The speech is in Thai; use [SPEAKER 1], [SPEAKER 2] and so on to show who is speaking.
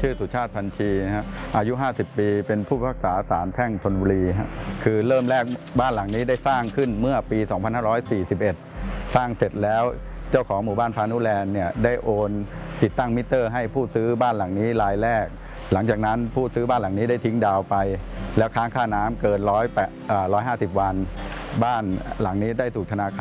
[SPEAKER 1] ชื่อสุชาติพันชีฮะอายุ50 ปีเป็นผู้พิพากษาศาลแพ่งธนบุรีฮะคือเริ่มแรกบ้านหลังนี้ได้สร้างขึ้นเมื่อปี 2541 สร้างเสร็จแล้วเจ้าของหมู่บ้านพานุแลนด์เนี่ยได้โอนติดตั้งมิเตอร์ให้ผู้ซื้อบ้านหลังนี้รายแรกหลังจากนั้นผู้ซื้อบ้านหลังนี้ได้ทิ้งดาวไปแล้วค้างค่าน้ำเกิน150 วันบ้านหลังนี้ได้ถูกธนาค